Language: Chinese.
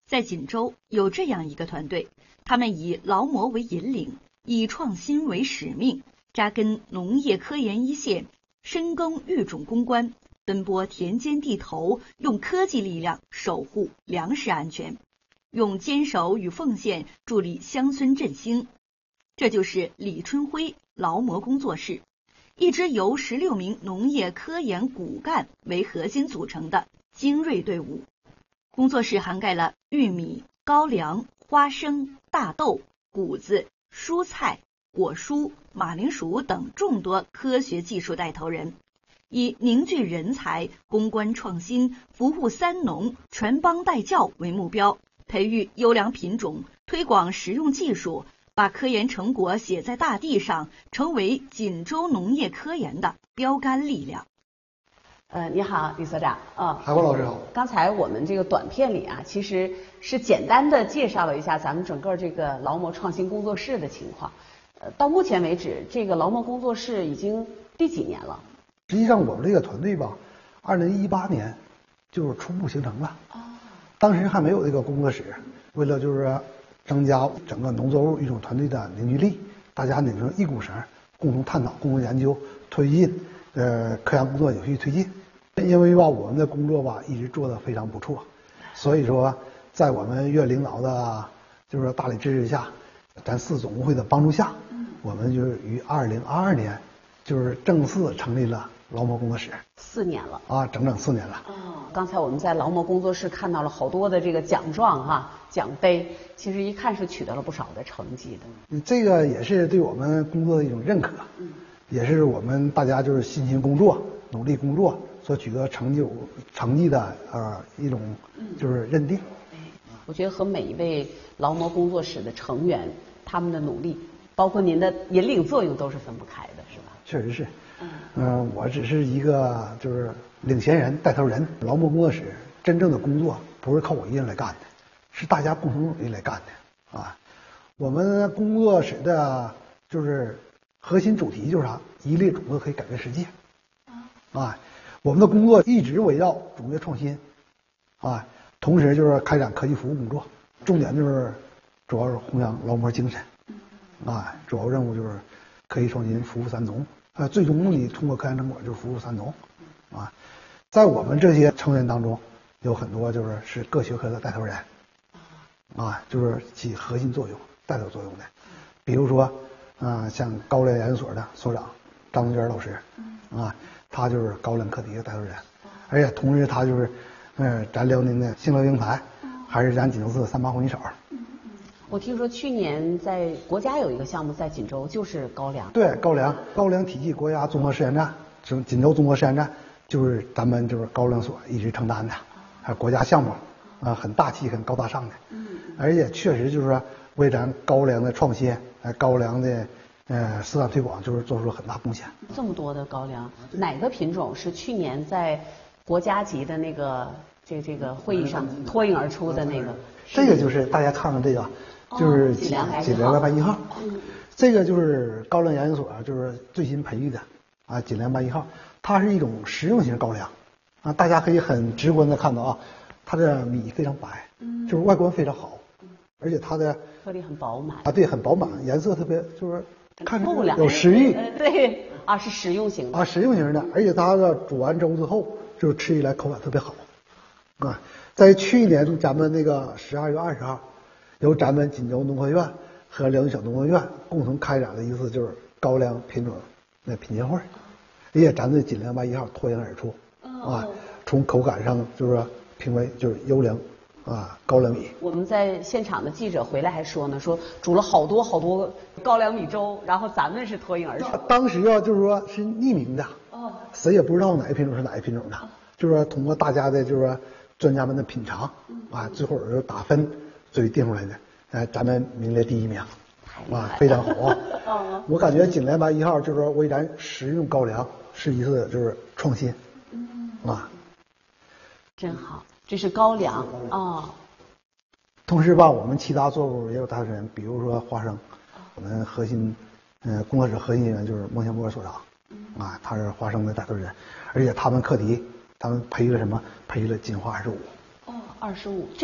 在锦州有这样一个团队，他们以劳模为引领，以创新为使命，扎根农业科研一线，深耕育种攻关，奔波田间地头，用科技力量守护粮食安全，用坚守与奉献助力乡村振兴。这就是李春辉劳模工作室，一支由16名农业科研骨干为核心组成的精锐队伍。工作室涵盖了玉米、高粱、花生、大豆、谷子、蔬菜、果蔬、马铃薯等众多科学技术带头人，以凝聚人才、攻关创新、服务三农、传帮带教为目标，培育优良品种，推广实用技术，把科研成果写在大地上，成为锦州农业科研的标杆力量。 你好，李所长。 海光老师好。 刚才我们这个短片里啊，其实是简单的介绍了一下咱们整个这个劳模创新工作室的情况。到目前为止，这个劳模工作室已经第几年了？ 实际上我们这个团队吧，2018年就是初步形成了。当时还没有这个工作室，为了就是增加整个农作物育种团队的凝聚力，大家拧成一股绳，共同探讨、共同研究、推进科研工作有序推进。因为吧，我们的工作吧一直做得非常不错，所以说在我们院领导的就是大力支持下，咱市总工会的帮助下，我们就是于2022年就是正式成立了劳模工作室。 4年了啊，整整4年了。 刚才我们在劳模工作室看到了好多的这个奖状啊、奖杯，其实一看是取得了不少的成绩的。 这个也是对我们工作的一种认可，也是我们大家就是辛勤工作、努力工作所取得成绩的一种就是认定。 我觉得和每一位劳模工作室的成员他们的努力，包括您的引领作用都是分不开的，是吧？ 确实是。我只是一个就是领衔人、带头人。劳模工作室真正的工作不是靠我一人来干的，是大家共同努力来干的啊。我们工作室的就是核心主题就是啥？一粒种子可以改变世界。我们的工作一直围绕种业创新，同时就是开展科技服务工作，重点就是主要是弘扬劳模精神，主要任务就是科技创新服务三农，最终目的通过科研成果就是服务三农，在我们这些成员当中，有很多是各学科的带头人，就是起核心作用、带头作用的，比如说像高粱研究所的所长张文娟老师，他就是高粱课题的带头人，而且同时他就是咱辽宁的兴乐英才，还是咱锦州市的3·8红旗手。 我听说去年在国家有一个项目在锦州，就是高粱。 对，高粱体系国家综合试验站，锦州综合试验站就是咱们就是高粱所一直承担的，国家项目，很大气、很高大上的。而且确实就是说为咱高粱的创新、高粱的市场推广就是做出了很大贡献。 这么多的高粱，哪个品种是去年在国家级的那个这个会议上脱颖而出的那个？ 这个就是大家看看这个，就是锦粮白1号，这个就是高粱研究所就是最新培育的锦粮白1号，它是一种食用型高粱大家可以很直观的看到它的米非常白，就是外观非常好，而且它的颗粒很饱满对，很饱满，颜色特别就是看着着有食欲， 对是食用型的食用型的，而且它的煮完粥之后就吃起来口感特别好在去年咱们那个12月20号，由咱们锦州农科院和辽宁省农科院共同开展的一次就是高粱品种品鉴会，而且咱的锦粮白1号脱颖而出从口感上就是说评为就是优良高粱米。 我们在现场的记者回来还说呢，说煮了好多高粱米粥，然后咱们是脱颖而出。 当时就是说是匿名的谁也不知道哪个品种是哪个品种的，就是说通过大家的就是说专家们的品尝最后就打分所以定出来的，咱们名列第1名非常好我感觉锦粮白1号就是说为咱食用高粱是一次就是创新真好。这是高粱同时吧，我们其他作物也有带头人，比如说花生，我们核心工作室核心人员就是孟祥波所长他是花生的带头人，而且他们课题他们培育了什么？培育了金花25。 25。